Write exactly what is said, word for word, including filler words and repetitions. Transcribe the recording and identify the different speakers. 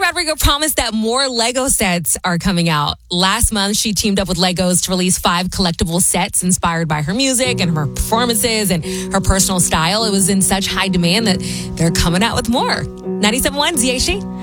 Speaker 1: Rodrigo promised that more Lego sets are coming out. Last month, she teamed up with Legos to release five collectible sets inspired by her music and her performances and her personal style. It was in such high demand that they're coming out with more. ninety-seven point one Z H D.